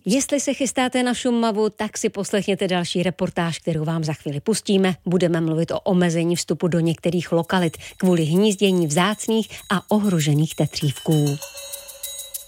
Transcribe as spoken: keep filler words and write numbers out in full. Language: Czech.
Jestli se chystáte na Šumavu, tak si poslechněte další reportáž, kterou vám za chvíli pustíme. Budeme mluvit o omezení vstupu do některých lokalit kvůli hnízdění vzácných a ohrožených tetřívků.